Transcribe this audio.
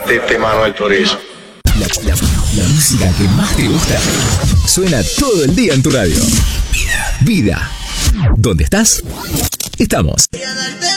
de Manuel Turizo. La música que más te gusta suena todo el día en tu radio. Vida. ¿Dónde estás? Estamos.